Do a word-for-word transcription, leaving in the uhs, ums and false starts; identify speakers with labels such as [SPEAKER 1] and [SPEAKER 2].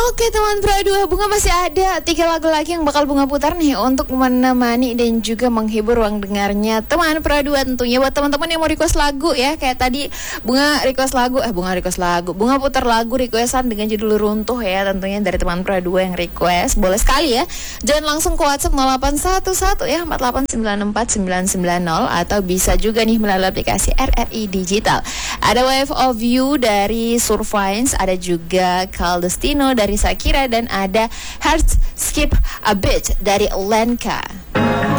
[SPEAKER 1] Oke teman Pro dua, Bunga masih ada tiga lagu lagi yang bakal Bunga putar nih untuk menemani dan juga menghibur ruang dengarnya teman Pro dua tentunya. Buat teman-teman yang mau request lagu ya, kayak tadi Bunga request lagu, eh Bunga request lagu Bunga putar lagu requestan dengan judul Runtuh ya, tentunya dari teman Pro dua yang request. Boleh sekali ya, jangan langsung ke WhatsApp nol delapan satu satu ya empat delapan sembilan empat sembilan sembilan nol, atau bisa juga nih melalui aplikasi R R I Digital. Ada Wave of You dari Survivance, ada juga Caldestino dari Shakira, dan ada Heart Skip a Beat dari Lenka.